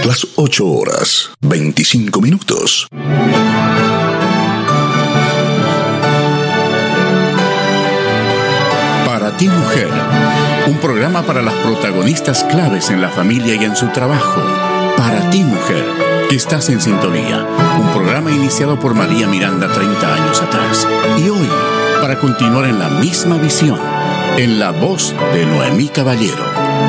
Las 8:25. Para ti, mujer, un programa para las protagonistas claves en la familia y en su trabajo. Para ti, mujer, que estás en sintonía. Un programa iniciado por María Miranda 30 años atrás. Y hoy, para continuar en la misma visión, en la voz de Noemí Caballero.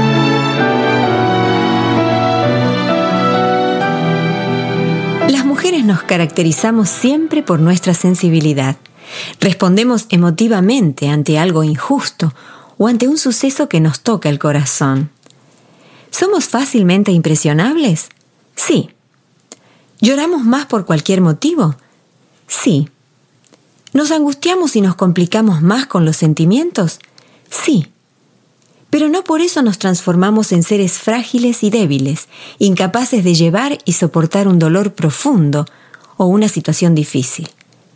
Las mujeres nos caracterizamos siempre por nuestra sensibilidad. Respondemos emotivamente ante algo injusto o ante un suceso que nos toca el corazón. ¿Somos fácilmente impresionables? Sí. ¿Lloramos más por cualquier motivo? Sí. ¿Nos angustiamos y nos complicamos más con los sentimientos? Sí. Pero no por eso nos transformamos en seres frágiles y débiles, incapaces de llevar y soportar un dolor profundo o una situación difícil.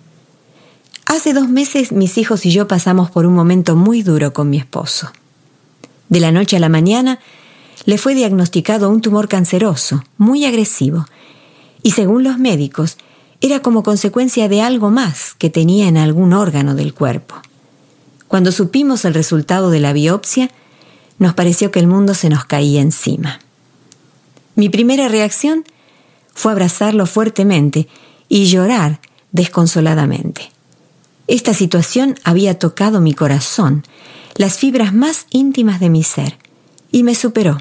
Hace 2 meses mis hijos y yo pasamos por un momento muy duro con mi esposo. De la noche a la mañana le fue diagnosticado un tumor canceroso, muy agresivo, y según los médicos, era como consecuencia de algo más que tenía en algún órgano del cuerpo. Cuando supimos el resultado de la biopsia, nos pareció que el mundo se nos caía encima. Mi primera reacción fue abrazarlo fuertemente y llorar desconsoladamente. Esta situación había tocado mi corazón, las fibras más íntimas de mi ser, y me superó.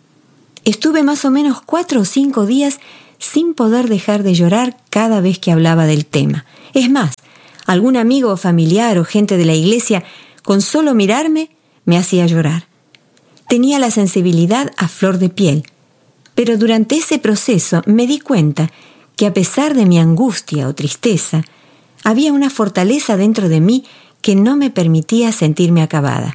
Estuve más o menos 4 o 5 días sin poder dejar de llorar cada vez que hablaba del tema. Es más, algún amigo o familiar o gente de la iglesia, con solo mirarme, me hacía llorar. Tenía la sensibilidad a flor de piel, pero durante ese proceso me di cuenta que a pesar de mi angustia o tristeza, había una fortaleza dentro de mí que no me permitía sentirme acabada.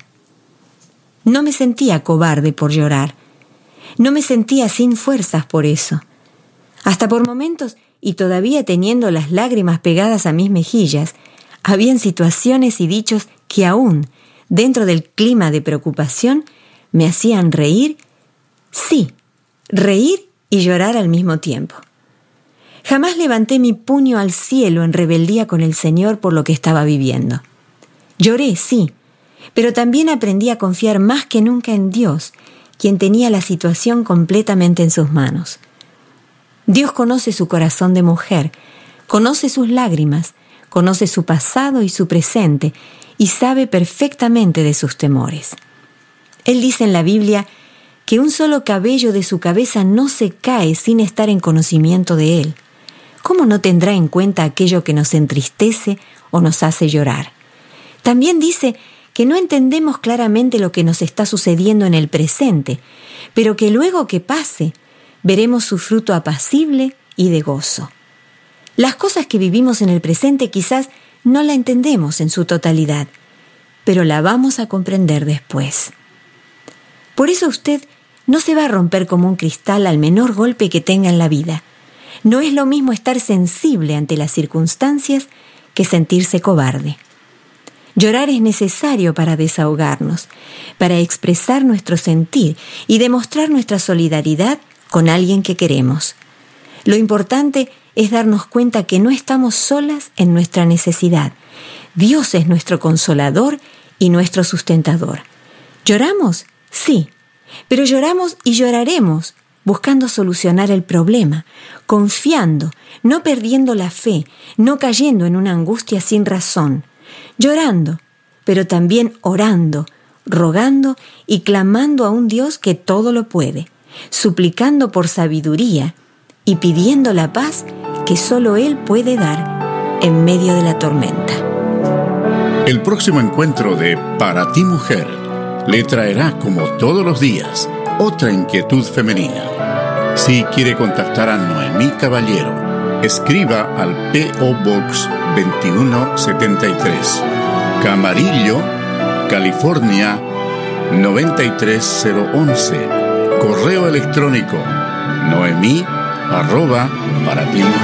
No me sentía cobarde por llorar. No me sentía sin fuerzas por eso. Hasta por momentos, y todavía teniendo las lágrimas pegadas a mis mejillas, habían situaciones y dichos que aún, dentro del clima de preocupación, me hacían reír, sí, reír y llorar al mismo tiempo. Jamás levanté mi puño al cielo en rebeldía con el Señor por lo que estaba viviendo. Lloré, sí, pero también aprendí a confiar más que nunca en Dios, quien tenía la situación completamente en sus manos. Dios conoce su corazón de mujer, conoce sus lágrimas, conoce su pasado y su presente, y sabe perfectamente de sus temores. Él dice en la Biblia que un solo cabello de su cabeza no se cae sin estar en conocimiento de Él. ¿Cómo no tendrá en cuenta aquello que nos entristece o nos hace llorar? También dice que no entendemos claramente lo que nos está sucediendo en el presente, pero que luego que pase, veremos su fruto apacible y de gozo. Las cosas que vivimos en el presente quizás no la entendemos en su totalidad, pero la vamos a comprender después. Por eso usted no se va a romper como un cristal al menor golpe que tenga en la vida. No es lo mismo estar sensible ante las circunstancias que sentirse cobarde. Llorar es necesario para desahogarnos, para expresar nuestro sentir y demostrar nuestra solidaridad con alguien que queremos. Lo importante es darnos cuenta que no estamos solas en nuestra necesidad. Dios es nuestro consolador y nuestro sustentador. ¿Lloramos? Sí, pero lloramos y lloraremos buscando solucionar el problema, confiando, no perdiendo la fe, no cayendo en una angustia sin razón, llorando, pero también orando, rogando y clamando a un Dios que todo lo puede, suplicando por sabiduría y pidiendo la paz que solo Él puede dar en medio de la tormenta. El próximo encuentro de Para ti, mujer, le traerá, como todos los días, otra inquietud femenina. Si quiere contactar a Noemí Caballero, escriba al P.O. Box 2173, Camarillo, California 93011. Correo electrónico noemi@paratimujer.com.